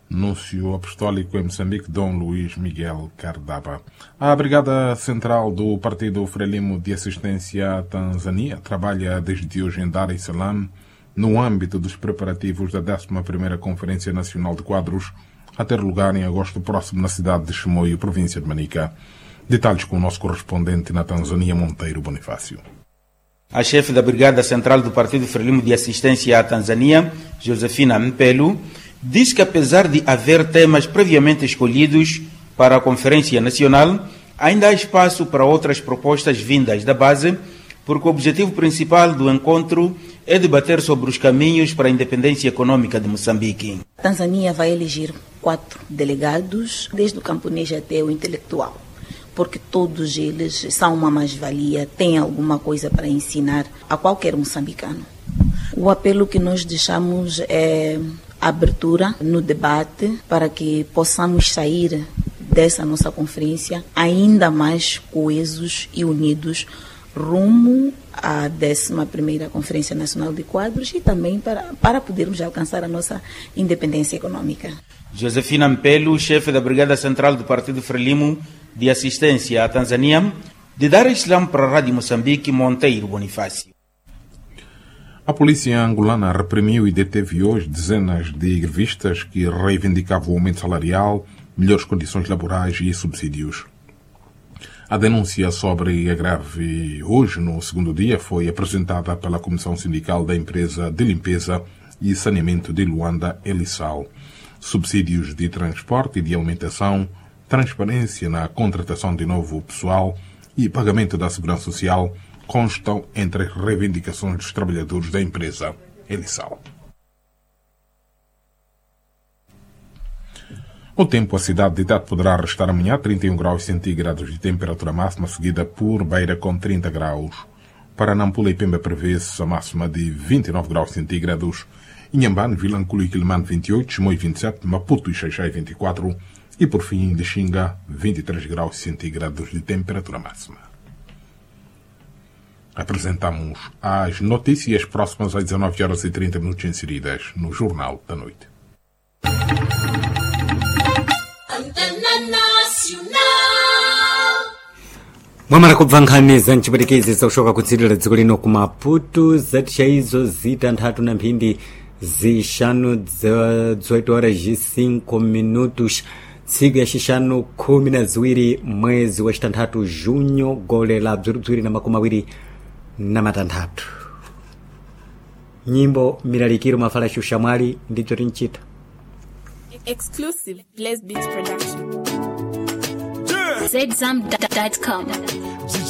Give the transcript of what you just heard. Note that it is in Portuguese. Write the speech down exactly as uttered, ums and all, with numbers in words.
Núncio Apostólico em Moçambique, Dom Luís Miguel Cardaba. A Brigada Central do Partido Frelimo de Assistência à Tanzânia trabalha desde hoje em Dar es Salaam no âmbito dos preparativos da décima primeira Conferência Nacional de Quadros a ter lugar em agosto próximo na cidade de Chimoio, província de Manica. Detalhes com o nosso correspondente na Tanzânia, Monteiro Bonifácio. A chefe da Brigada Central do Partido Frelimo de Assistência à Tanzânia, Josefina Mpelu, diz que apesar de haver temas previamente escolhidos para a Conferência Nacional, ainda há espaço para outras propostas vindas da base, porque o objetivo principal do encontro é debater sobre os caminhos para a independência econômica de Moçambique. A Tanzânia vai eleger quatro delegados, desde o camponês até o intelectual, porque todos eles são uma mais-valia, têm alguma coisa para ensinar a qualquer moçambicano. O apelo que nós deixamos é abertura no debate para que possamos sair dessa nossa conferência ainda mais coesos e unidos rumo à décima primeira Conferência Nacional de Quadros e também para, para podermos alcançar a nossa independência econômica. Josefina Mpelu, chefe da Brigada Central do Partido Frelimo de Assistência à Tanzânia, de Dar es Salaam para a Rádio Moçambique, Monteiro Bonifácio. A polícia angolana reprimiu e deteve hoje dezenas de grevistas que reivindicavam o aumento salarial, melhores condições laborais e subsídios. A denúncia sobre a greve hoje, no segundo dia, foi apresentada pela Comissão Sindical da Empresa de Limpeza e Saneamento de Luanda, Elissal. Subsídios de transporte e de alimentação, transparência na contratação de novo pessoal e pagamento da segurança social constam entre as reivindicações dos trabalhadores da empresa Elissal. O tempo, a cidade de Tete poderá restar amanhã trinta e um graus centígrados de temperatura máxima, seguida por Beira com trinta graus. Para Nampula e Pemba prevê-se a máxima de vinte e nove graus centígrados, Inhambane, Vilanculo e Quilimane vinte e oito, Chimoio vinte e sete, Maputo e Xaixai vinte e quatro e por fim Lixinga vinte e três graus centígrados de temperatura máxima. Apresentamos as notícias próximas às dezanove horas e trinta minutos inseridas no Jornal da Noite. mwamara kubvankhaniza ncipwetekezi zakushoka kutsidira dziko lino ku Maputo zatixaizo zitanthatu na mphindi zixanu dezoito horas e cinco minutos tsiku ya xixanu khumi na ziwiri mwezi wa xitanthatu junho gole la bzwiribzwiri na makumi awiri na matanthatu. Nyimbo milalikiro mafala xuxa mwali ndibzo tincita exclusive Blaze Beats Production. zedzam dot com